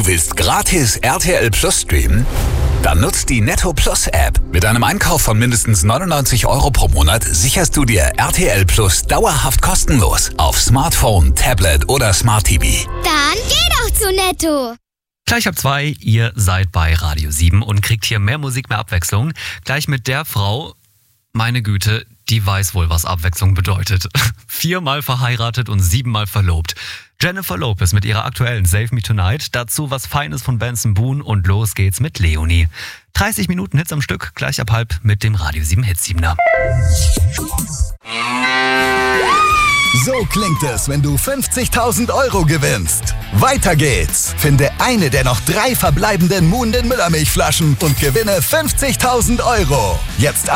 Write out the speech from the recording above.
willst gratis RTL Plus streamen? Dann nutzt die Netto Plus App. Mit einem Einkauf von mindestens 99 € pro Monat sicherst du dir RTL Plus dauerhaft kostenlos auf Smartphone, Tablet oder Smart TV. Dann geh doch zu Netto. Gleich ab 2, ihr seid bei Radio 7 und kriegt hier mehr Musik, mehr Abwechslung. Gleich mit der Frau, meine Güte, die weiß wohl, was Abwechslung bedeutet. 4-mal verheiratet und 7-mal verlobt. Jennifer Lopez mit ihrer aktuellen Save Me Tonight. Dazu was Feines von Benson Boone und los geht's mit Leonie. 30 Minuten Hits am Stück, gleich ab halb mit dem Radio 7 Hits-7er. So klingt es, wenn du 50.000 € gewinnst. Weiter geht's. Finde eine der noch 3 verbleibenden Moon den Müllermilchflaschen und gewinne 50.000 €. Jetzt